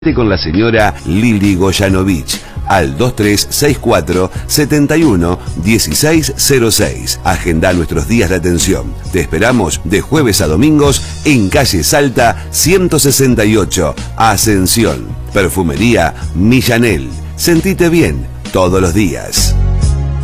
con la señora Lili Goyanovich al 2364 71 1606. Agenda nuestros días de atención. Te esperamos de jueves a domingos en calle Salta 168, Ascensión. Perfumería Millanel. Sentite bien todos los días.